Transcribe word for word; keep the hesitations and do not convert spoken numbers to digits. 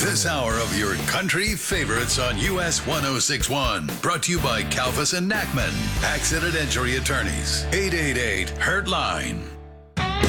this hour of your country favorites on U S one oh six point one. Brought to you by Kalfas and Nachman. Accident Injury Attorneys. eight eight eight, Hurt Line.